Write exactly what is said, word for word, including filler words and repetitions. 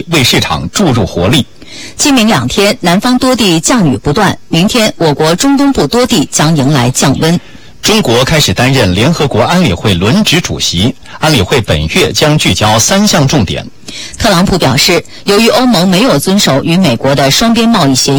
为市场注入活力。 今明两天，南方多地降雨不断，明天我国中东部多地将迎来降温。 中国开始担任联合国安理会轮值主席，安理会本月将聚焦三项重点。 特朗普表示，由于欧盟没有遵守与美国的双边贸易协议，